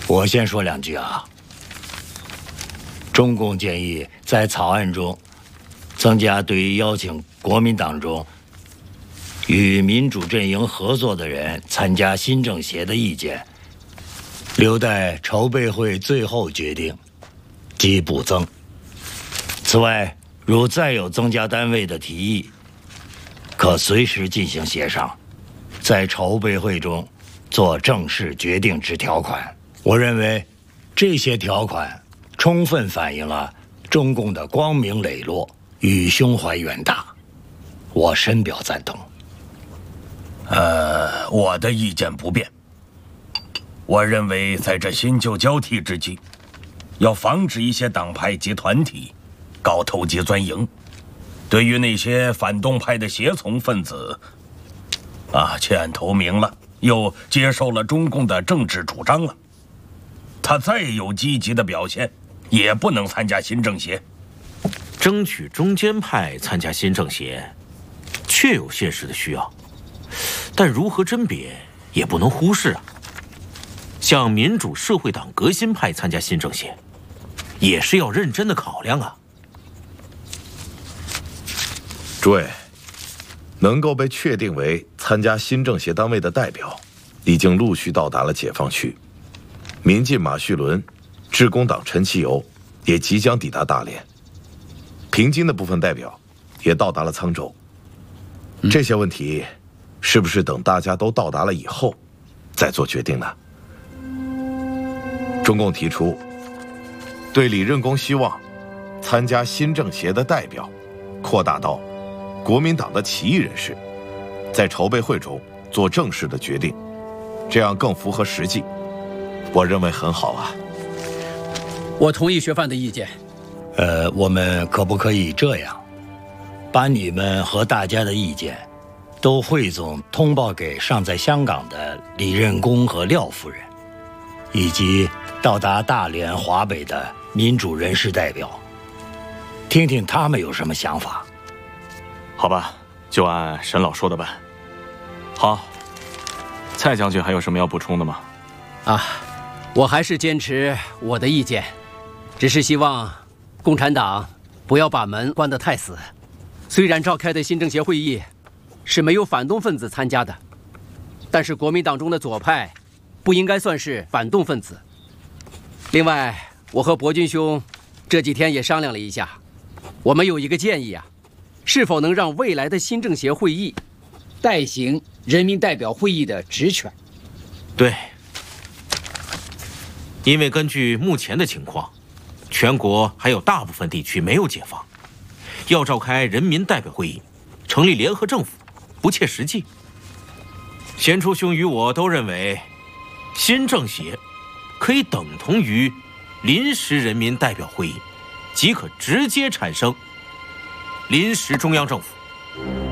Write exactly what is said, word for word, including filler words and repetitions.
我先说两句啊。中共建议在草案中增加对于邀请国民党中与民主阵营合作的人参加新政协的意见，留待筹备会最后决定，即补增。此外，如再有增加单位的提议，可随时进行协商，在筹备会中做正式决定之条款。我认为这些条款充分反映了中共的光明磊落与胸怀远大，我深表赞同。 呃，我的意见不变。我认为在这新旧交替之际，要防止一些党派及团体搞投机钻营。对于那些反动派的胁从分子，啊，弃暗投明了，又接受了中共的政治主张了，他再有积极的表现，也不能参加新政协。 争取中间派参加新政协，确有现实的需要，但如何甄别也不能忽视啊。像民主社会党革新派参加新政协，也是要认真的考量啊。 诸位，能够被确定为参加新政协单位的代表，已经陆续到达了解放区。民进马叙伦、致公党陈其游也即将抵达大连。平津的部分代表也到达了沧州。这些问题，是不是等大家都到达了以后，再做决定呢？中共提出，对李任公希望参加新政协的代表，扩大到国民党的起义人士，在筹备会中做正式的决定，这样更符合实际。我认为很好啊。 我同意学范的意见。 呃，我们可不可以这样，把你们和大家的意见都汇总通报给尚在香港的李任公和廖夫人，以及到达大连、华北的民主人士代表，听听他们有什么想法。 好吧，就按沈老说的办。好，蔡将军还有什么要补充的吗？ 啊，我还是坚持我的意见，只是希望共产党不要把门关得太死。虽然召开的新政协会议是没有反动分子参加的，但是国民党中的左派不应该算是反动分子。另外，我和伯君兄这几天也商量了一下，我们有一个建议啊，是否能让未来的新政协会议代行人民代表会议的职权？ 对，因为根据目前的情况，全国还有大部分地区没有解放，要召开人民代表会议，成立联合政府，不切实际。贤初兄与我都认为，新政协可以等同于临时人民代表会议，即可直接产生临时中央政府。